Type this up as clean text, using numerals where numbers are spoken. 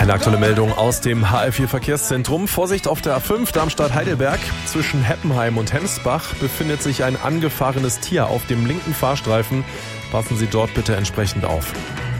Eine aktuelle Meldung aus dem HR4 Verkehrszentrum. Vorsicht auf der A5 Darmstadt-Heidelberg. Zwischen Heppenheim und Hemsbach befindet sich ein angefahrenes Tier auf dem linken Fahrstreifen. Passen Sie dort bitte entsprechend auf.